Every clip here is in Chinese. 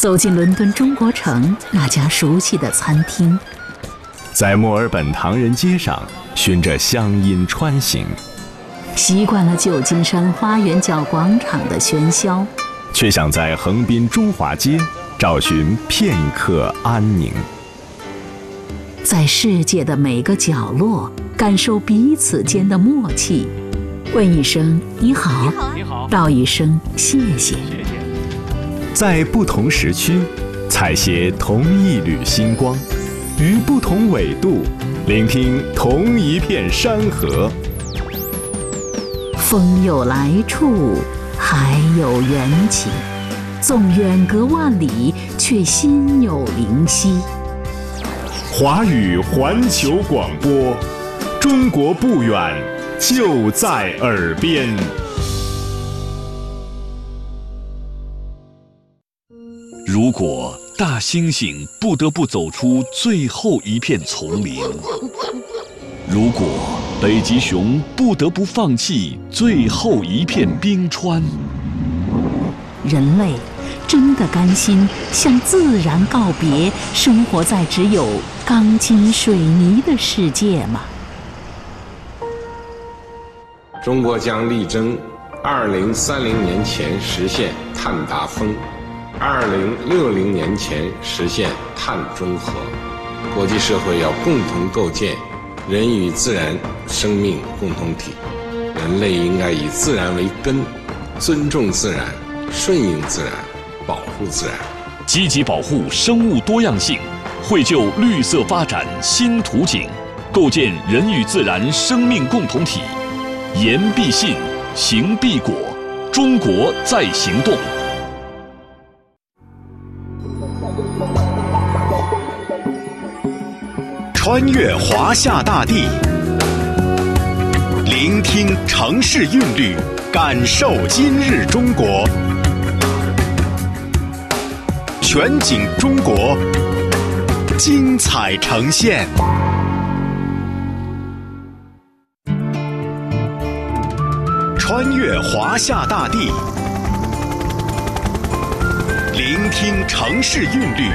走进伦敦中国城那家熟悉的餐厅， 在墨尔本唐人街上循着乡音穿行， 习惯了旧金山花园角广场的喧嚣， 却想在横滨中华街找寻片刻安宁。 在世界的每个角落感受彼此间的默契，问一声你好，道一声谢谢。 在不同时区采撷同一缕星光，于不同纬度聆听同一片山河。 风有来处，海有缘起，纵远隔万里，却心有灵犀。 华语环球广播，中国不远，就在耳边。 如果大猩猩不得不走出最后一片丛林，如果北极熊不得不放弃最后一片冰川， 人类真的甘心向自然告别，生活在只有钢筋水泥的世界吗？ 中国将力争2030年前实现碳达峰，2060年前实现碳中和。国际社会要共同构建人与自然生命共同体，人类应该以自然为根，尊重自然，顺应自然，保护自然， 积极保护生物多样性，绘就绿色发展新图景，构建人与自然生命共同体。言必信，行必果，中国在行动。 穿越华夏大地，聆听城市韵律，感受今日中国。全景中国，精彩呈现。穿越华夏大地，聆听城市韵律，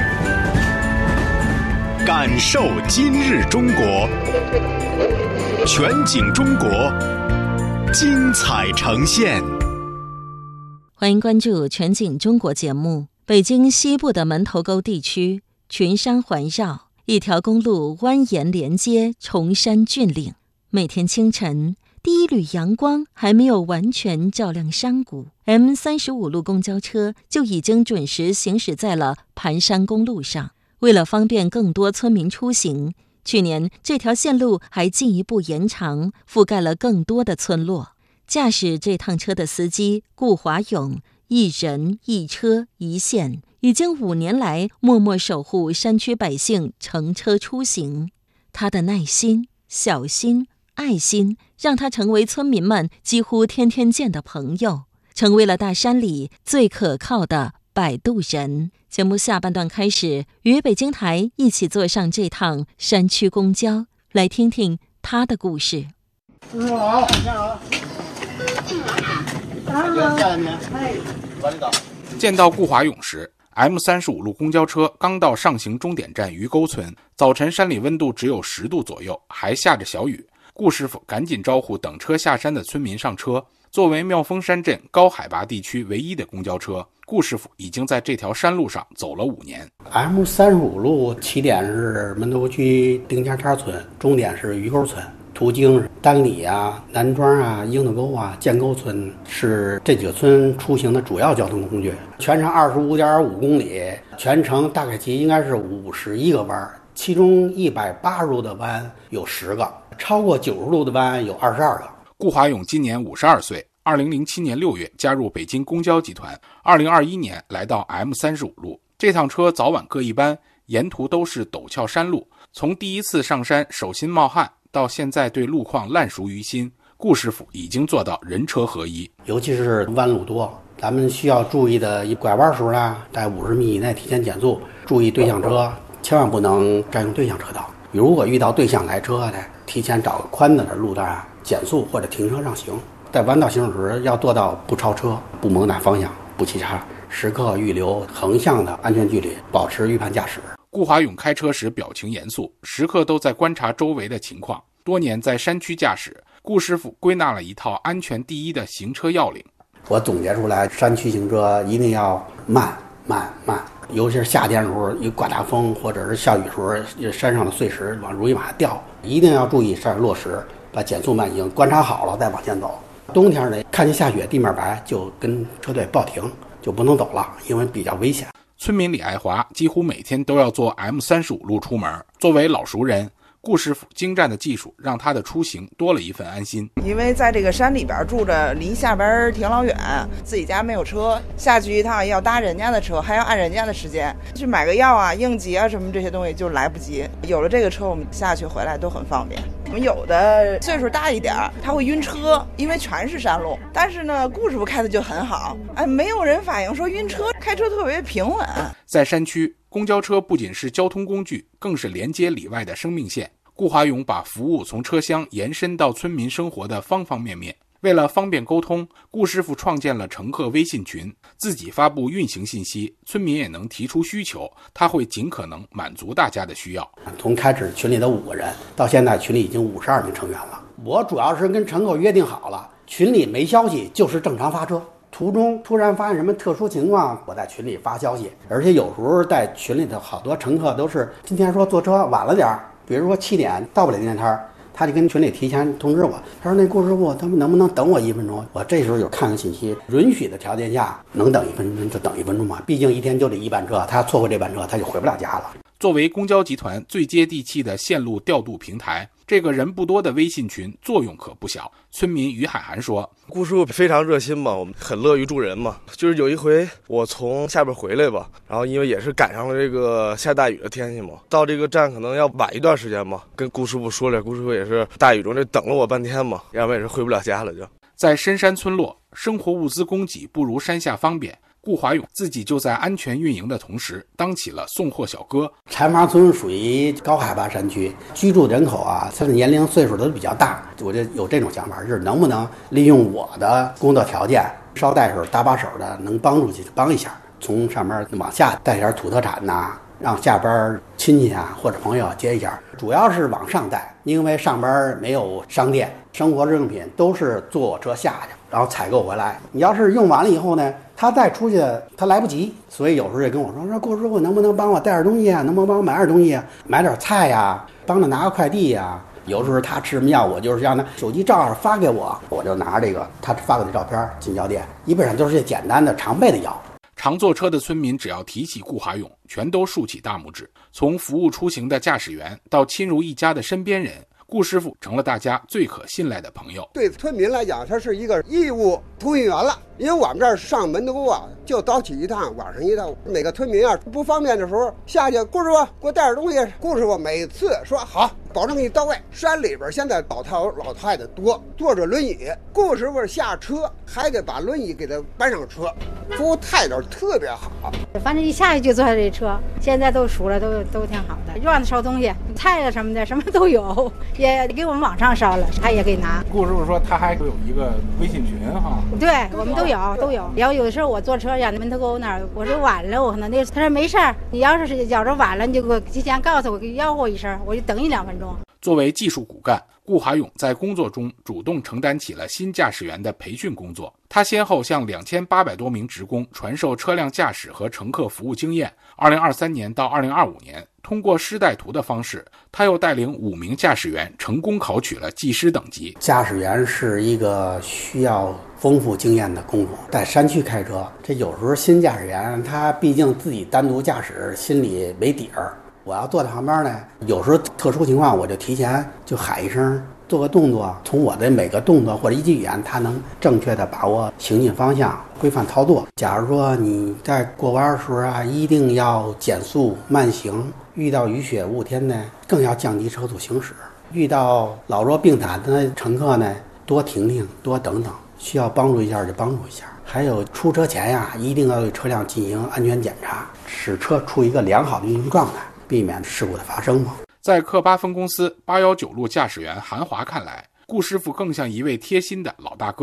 感受今日中国。全景中国，精彩呈现。 欢迎关注全景中国节目。北京西部的门头沟地区，群山环绕，一条公路蜿蜒连接崇山峻岭。每天清晨，第一缕阳光还没有完全照亮山谷， M35 路公交车就已经准时行驶在了盘山公路上。为了方便更多村民出行，去年这条线路还进一步延长，覆盖了更多的村落。驾驶这趟车的司机顾华勇，一人一车一线，已经5年来默默守护山区百姓乘车出行。他的耐心、小心、爱心，让他成为村民们几乎天天见的朋友，成为了大山里最可靠的摆渡人。节目下半段开始，与北京台一起坐上这趟山区公交，来听听他的故事。 师傅好， 见到顾华勇时， M35 路公交车刚到上行终点站鱼沟村，早晨山里温度只有10度左右，还下着小雨。顾师傅赶紧招呼等车下山的村民上车。作为妙峰山镇高海拔地区唯一的公交车，顾师傅已经在这条山路上走了5年。 M35 路起点是门头沟区丁家岔村，终点是鱼沟村，途经丹里啊、南庄啊、樱桃沟啊、建沟村，是这几个村出行的主要交通工具。全长25.5公里，全程大概其应该是51个弯，其中180度的弯有10个，超过90度的弯有22个。 顾华勇今年52岁，2007年6月加入北京公交集团，2021年来到 M35 路。这趟车早晚各一班，沿途都是陡峭山路，从第一次上山手心冒汗到现在对路况烂熟于心，顾师傅已经做到人车合一。 尤其是弯路多，咱们需要注意的拐弯时候呢，在50米以内提前减速，注意对向车，千万不能占用对向车道。如果遇到对向来车的，提前找个宽的路段减速或者停车让行。在弯道行驶时要做到不超车、不猛打方向、不急刹， 时刻预留横向的安全距离，保持预判驾驶。 顾华勇开车时表情严肃，时刻都在观察周围的情况。多年在山区驾驶，顾师傅归纳了一套安全第一的行车要领。 我总结出来，山区行车一定要慢，尤其是夏天的时候，一刮大风或者是下雨的时候，山上的碎石容易往下掉，一定要注意山上落石，把减速慢行观察好了再往前走。冬天呢，看见下雪地面白，就跟车队报停，就不能走了，因为比较危险。 村民李爱华几乎每天都要坐 M35 路出门，作为老熟人，顾师傅精湛的技术让他的出行多了一份安心。 因为在这个山里边住着，离下边挺老远，自己家没有车，下去一趟要搭人家的车，还要按人家的时间去买个药啊、应急啊什么这些东西就来不及。有了这个车，我们下去回来都很方便。我们有的岁数大一点，他会晕车，因为全是山路。但是呢，顾师傅开的就很好，没有人反映说晕车，开车特别平稳。 在山区，公交车不仅是交通工具，更是连接里外的生命线。顾华勇把服务从车厢延伸到村民生活的方方面面。为了方便沟通，顾师傅创建了乘客微信群，自己发布运行信息，村民也能提出需求，他会尽可能满足大家的需要。 从开始群里的5个人，到现在群里已经52名成员了。我主要是跟乘客约定好了，群里没消息就是正常发车，途中突然发现什么特殊情况，我在群里发消息。而且有时候在群里的好多乘客都是今天说坐车晚了点，比如说7点到不了地摊，他就跟群里提前通知我，他说那顾师傅他们能不能等我1分钟？我这时候有看看信息，允许的条件下能等1分钟就等1分钟嘛，毕竟一天就这一班车，他错过这班车他就回不了家了。 作为公交集团最接地气的线路调度平台，这个人不多的微信群作用可不小。村民于海涵说， 顾师傅非常热心嘛，我们很乐于助人嘛。就是有一回我从下边回来吧，然后因为也是赶上了这个下大雨的天气嘛，到这个站可能要晚一段时间嘛，跟顾师傅说了，顾师傅也是大雨中这等了我半天嘛，要不然也是回不了家了就。 在深山村落，生活物资供给不如山下方便。顾华勇自己就在安全运营的同时，当起了送货小哥。 柴房村属于高海拔山区，居住人口啊，他的年龄岁数都比较大。我就有这种想法，就是能不能利用我的工作条件，捎带手搭把手的，能帮助去帮一下，从上面往下带点土特产呐，让下边亲戚啊或者朋友接一下。主要是往上带，因为上边没有商店，生活日用品都是坐我车下去，然后采购回来。你要是用完了以后呢，他再出去他来不及，所以有时候也跟我说顾师傅能不能帮我带点东西啊，能不能帮我买点东西啊，买点菜呀，帮他拿个快递呀。有时候他吃什么药，我就是让他手机照发给我，我就拿这个他发给的照片进药店，基本上都是些简单的常备的药。 常坐车的村民只要提起顾华勇，全都竖起大拇指。从服务出行的驾驶员到亲如一家的身边人，顾师傅成了大家最可信赖的朋友。 对村民来讲，他是一个义务通讯员了。因为我们这儿上门头沟啊，就早起一趟，晚上一趟。每个村民啊不方便的时候下去，顾师傅给我带点东西。顾师傅每次说好，保证给你到位。山里边现在老太太多，坐着轮椅，顾师傅下车还得把轮椅给他搬上车，服务态度特别好。 反正一下去就坐这车，现在都熟了，都挺好的。院子烧东西，菜啊什么的，什么都有，也给我们往上烧了，他也给拿。 顾师傅说他还有一个微信群哈， 对我们都有。然后有的时候我坐车呀，门头沟那儿，我说晚了，我可能他说没事儿，你要是觉着晚了，你就给我提前告诉我，吆喝一声，我就等1、2分钟。 作为技术骨干，顾华勇在工作中主动承担起了新驾驶员的培训工作。他先后向2800多名职工传授车辆驾驶和乘客服务经验。2023年到2025年，通过师带徒的方式，他又带领5名驾驶员成功考取了技师等级。 驾驶员是一个需要丰富经验的工作，在山区开车，这有时候新驾驶员他毕竟自己单独驾驶，心里没底儿。我要坐在旁边呢，有时候特殊情况我就提前就喊一声，做个动作，从我的每个动作或者一句语言，他能正确的把握行进方向，规范操作。假如说你在过弯的时候啊，一定要减速慢行，遇到雨雪雾天呢，更要降低车速行驶。遇到老弱病残的乘客呢，多停停，多等等，需要帮助一下就帮助一下。还有出车前呀，一定要对车辆进行安全检查，使车处一个良好的运行状态，避免事故的发生嘛。 在克巴分公司819路驾驶员韩华看来，顾师傅更像一位贴心的老大哥。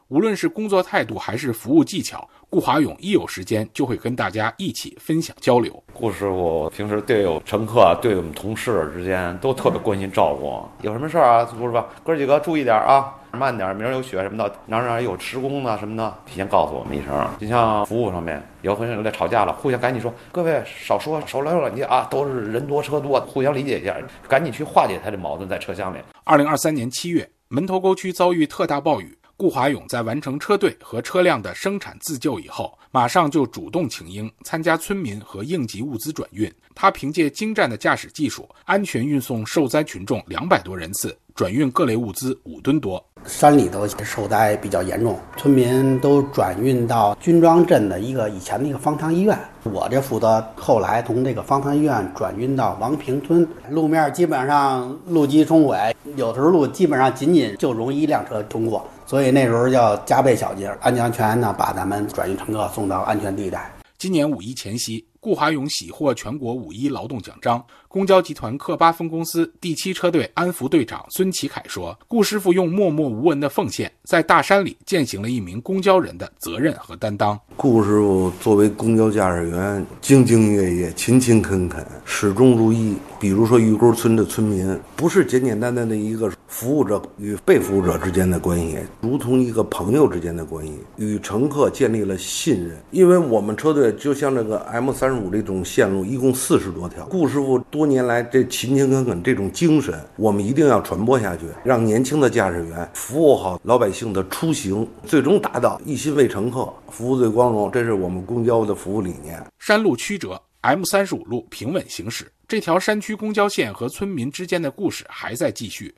无论是工作态度还是服务技巧，顾华勇一有时间就会跟大家一起分享交流。 顾师傅平时对我乘客、对我们同事之间都特别关心照顾，有什么事啊，顾师傅，哥几个注意点啊，慢点，明儿有雪什么的，哪儿有施工啊什么的，提前告诉我们一声。就像服务上面，有回有在吵架了，互相赶紧说，各位少说少聊两句啊，都是人多车多，互相理解一下，赶紧去化解他的矛盾在车厢里。 2023年7月，门头沟区遭遇特大暴雨，顾华勇在完成车队和车辆的生产自救以后，马上就主动请缨，参加村民和应急物资转运。他凭借精湛的驾驶技术，安全运送受灾群众200多人次，转运各类物资5吨多。 山里头受灾比较严重，村民都转运到军庄镇的以前的一个方舱医院，我这负责后来从这个方舱医院转运到王平村。路面基本上路基冲毁，有时候路基本上仅就容一辆车通过，所以那时候要加倍小心，安全呢把咱们转运乘客送到安全地带。 今年5·1前夕，顾华勇喜获全国5·1劳动奖章。公交集团克巴分公司第7车队安福队长孙启凯说，顾师傅用默默无闻的奉献，在大山里践行了一名公交人的责任和担当。 顾师傅作为公交驾驶员，兢兢业业，勤勤恳恳，始终如一。比如说鱼沟村的村民，不是简简单单的一个服务者与被服务者之间的关系，如同一个朋友之间的关系，与乘客建立了信任。因为我们车队就像这个 M35 这种线路，一共40多条。顾师傅多年来这勤勤恳恳这种精神，我们一定要传播下去，让年轻的驾驶员服务好老百姓的出行，最终达到一心为乘客，服务最光荣。这是我们公交的服务理念。 山路曲折， M35 路平稳行驶，这条山区公交线和村民之间的故事还在继续。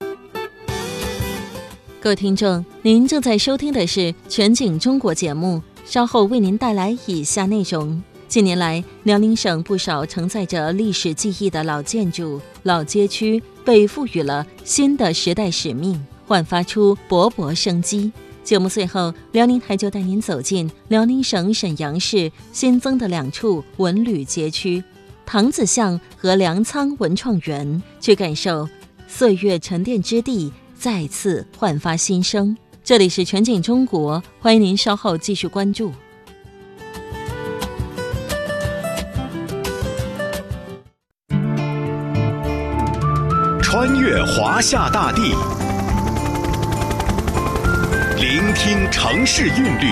各位听众，您正在收听的是全景中国节目，稍后为您带来以下内容。近年来，辽宁省不少承载着历史记忆的老建筑、老街区被赋予了新的时代使命，焕发出勃勃生机。节目最后，辽宁台就带您走进辽宁省沈阳市新增的2处文旅街区唐子巷和粮仓文创园，去感受岁月沉淀之地再次焕发新生。这里是全景中国，欢迎您稍后继续关注。 穿越华夏大地，聆听城市韵律，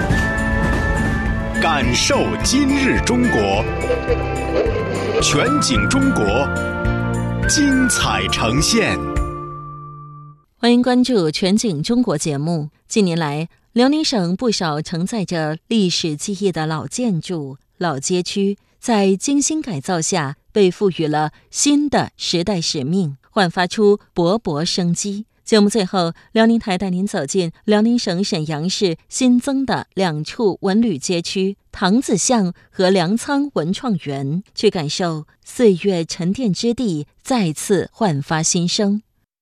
感受今日中国。全景中国，精彩呈现。 欢迎关注全景中国节目。近年来，辽宁省不少承载着历史记忆的老建筑、老街区，在精心改造下被赋予了新的时代使命，焕发出勃勃生机。节目最后，辽宁台带您走进辽宁省沈阳市新增的2处文旅街区唐子巷和粮仓文创园，去感受岁月沉淀之地再次焕发新生。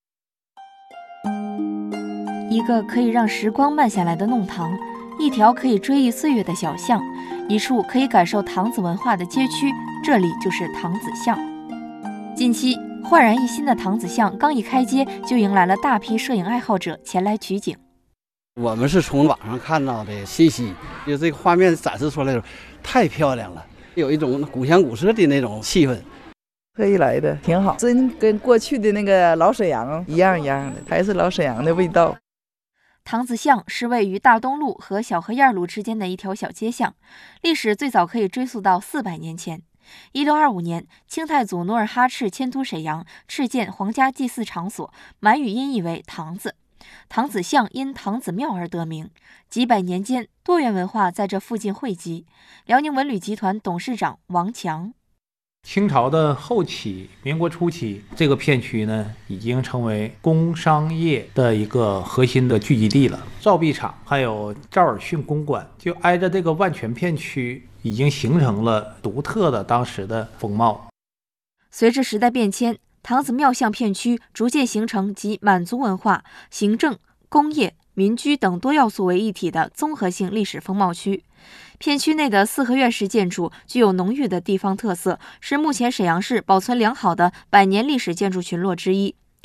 一个可以让时光慢下来的弄堂，一条可以追忆岁月的小巷，一处可以感受唐子文化的街区，这里就是唐子巷。近期焕然一新的唐子巷刚一开街，就迎来了大批摄影爱好者前来取景。 我们是从网上看到的信息，就这个画面展示出来的太漂亮了，有一种古香古色的那种气氛。 特意来的挺好，真跟过去的那个老沈阳一样的，还是老沈阳的味道。 唐子巷是位于大东路和小河沿路之间的一条小街巷，历史最早可以追溯到400年前。1625年，清太祖努尔哈赤迁都沈阳，敕建皇家祭祀场所，满语音译为唐子。唐子巷因唐子庙而得名。几百年间，多元文化在这附近汇集。辽宁文旅集团董事长王强。 清朝的后期，民国初期，这个片区呢，已经成为工商业的一个核心的聚集地了。造币厂还有赵尔巽公馆，就挨着这个万泉片区，已经形成了独特的当时的风貌。 随着时代变迁，唐子庙巷片区逐渐形成集满族文化、行政、工业、民居等多要素为一体的综合性历史风貌区。片区内的4合院式建筑具有浓郁的地方特色，是目前沈阳市保存良好的100年历史建筑群落之一。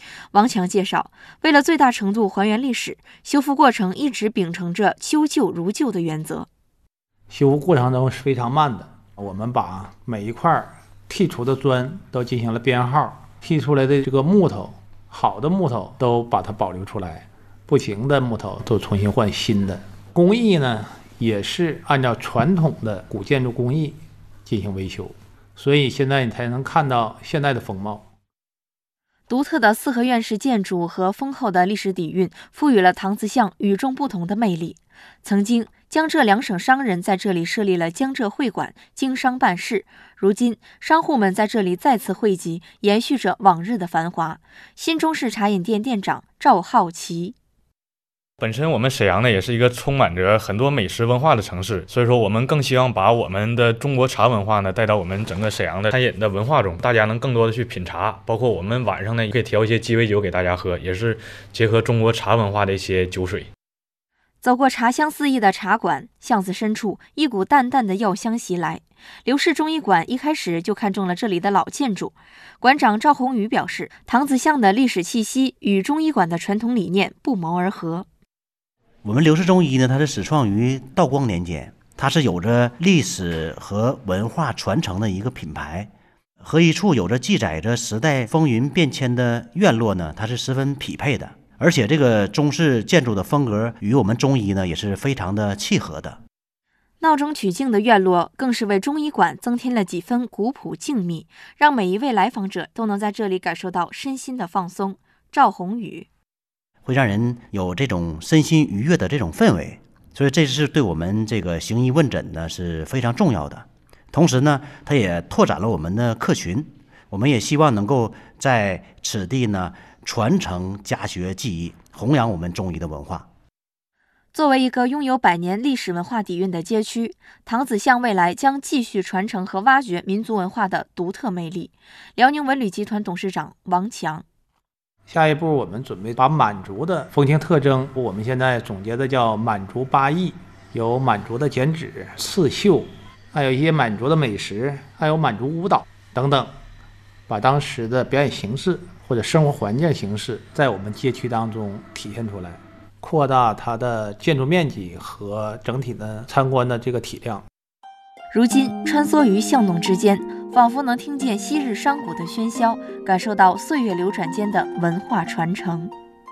王强介绍，为了最大程度还原历史，修复过程一直秉承着修旧如旧的原则。 修复过程中是非常慢的，我们把每一块剔除的砖都进行了编号，剔出来的这个木头，好的木头都把它保留出来，不行的木头都重新换新的。工艺呢，也是按照传统的古建筑工艺进行维修，所以现在你才能看到现在的风貌。 独特的四合院式建筑和丰厚的历史底蕴，赋予了唐子巷与众不同的魅力。曾经，江浙两省商人在这里设立了江浙会馆，经商办事。如今，商户们在这里再次汇集，延续着往日的繁华。新中式茶饮店店长赵浩奇。 本身我们沈阳呢也是一个充满着很多美食文化的城市，所以说我们更希望把我们的中国茶文化呢带到我们整个沈阳的餐饮的文化中，大家能更多的去品茶，包括我们晚上呢也可以调一些鸡尾酒给大家喝，也是结合中国茶文化的一些酒水。 走过茶香四溢的茶馆，巷子深处一股淡淡的药香袭来。刘氏中医馆一开始就看中了这里的老建筑，馆长赵宏宇表示，唐子巷的历史气息与中医馆的传统理念不谋而合。 我们刘氏中医呢，它是始创于道光年间，它是有着历史和文化传承的一个品牌。和一处有着记载着时代风云变迁的院落呢，它是十分匹配的。而且这个中式建筑的风格与我们中医呢也是非常的契合的。 闹中取静的院落更是为中医馆增添了几分古朴静谧，让每一位来访者都能在这里感受到身心的放松。赵宏宇会让人有这种身心愉悦的这种氛围，所以这是对我们这个行医问诊呢是非常重要的。同时呢，它也拓展了我们的客群，我们也希望能够在此地呢传承家学技艺，弘扬我们中医的文化。 作为一个拥有100年历史文化底蕴的街区，唐子巷未来将继续传承和挖掘民族文化的独特魅力。辽宁文旅集团董事长王强。 下一步我们准备把满族的风情特征，我们现在总结的叫满族8艺，有满族的剪纸、刺绣，还有一些满族的美食，还有满族舞蹈等等，把当时的表演形式或者生活环境形式在我们街区当中体现出来，扩大它的建筑面积和整体的参观的这个体量。 如今穿梭于巷弄之间，仿佛能听见昔日商贾的喧嚣，感受到岁月流转间的文化传承。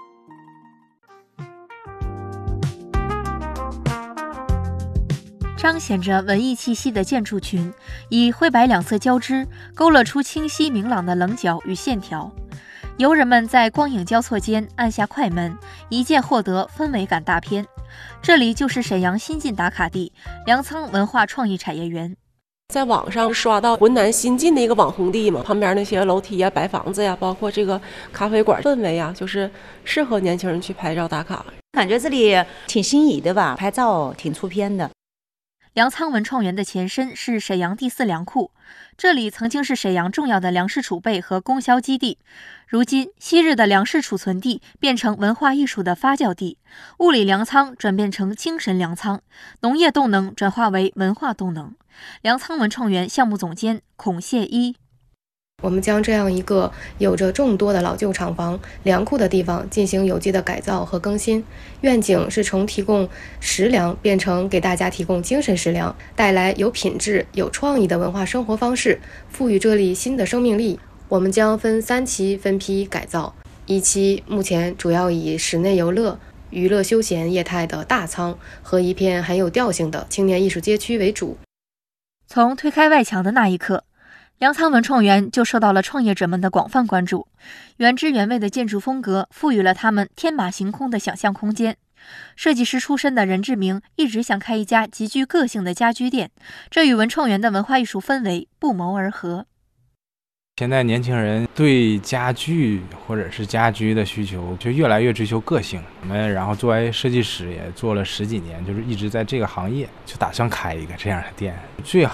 彰显着文艺气息的建筑群，以灰白两色交织，勾勒出清晰明朗的棱角与线条。游人们在光影交错间按下快门，一键获得氛围感大片。这里就是沈阳新晋打卡地粮仓文化创意产业园。 在网上刷到浑南新晋的一个网红地嘛，旁边那些楼梯呀、白房子呀，包括这个咖啡馆氛围啊，就是适合年轻人去拍照打卡。 感觉这里挺心仪的吧，拍照挺出片的。 粮仓文创园的前身是沈阳第4粮库，这里曾经是沈阳重要的粮食储备和供销基地。如今，昔日的粮食储存地变成文化艺术的发酵地，物理粮仓转变成精神粮仓，农业动能转化为文化动能。粮仓文创园项目总监孔谢一。 我们将这样一个有着众多的老旧厂房、粮库的地方进行有机的改造和更新，愿景是从提供食粮变成给大家提供精神食粮，带来有品质、有创意的文化生活方式，赋予这里新的生命力。我们将分3期分批改造，一期目前主要以室内游乐、娱乐休闲业态的大仓和一片很有调性的青年艺术街区为主。 从推开外墙的那一刻，粮仓文创园就受到了创业者们的广泛关注。原汁原味的建筑风格赋予了他们天马行空的想象空间。设计师出身的任志明一直想开一家极具个性的家居店，这与文创园的文化艺术氛围不谋而合。 现在年轻人对家具或者是家居的需求就越来越追求个性。我们然后作为设计师也做了10几年，就是一直在这个行业，就打算开一个这样的店。最